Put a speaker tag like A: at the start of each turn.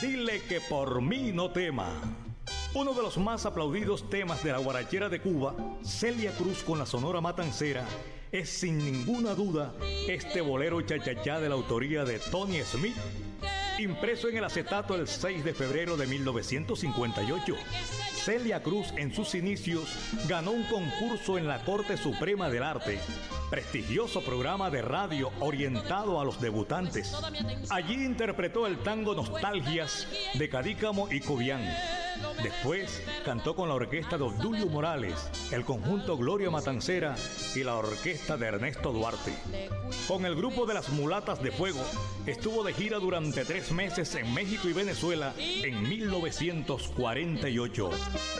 A: Dile que por mí no tema. Uno de los más aplaudidos temas de la guarachera de Cuba, Celia Cruz con la Sonora Matancera, es sin ninguna duda este bolero chachachá de la autoría de Tony Smith, impreso en el acetato el 6 de febrero de 1958. Celia Cruz en sus inicios ganó un concurso en la Corte Suprema del Arte, prestigioso programa de radio orientado a los debutantes. Allí interpretó el tango Nostalgias de Cadícamo y Cobián. Después cantó con la orquesta de Obdulio Morales, el conjunto Gloria Matancera y la orquesta de Ernesto Duarte. Con el grupo de las Mulatas de Fuego estuvo de gira durante 3 meses en México y Venezuela en 1948.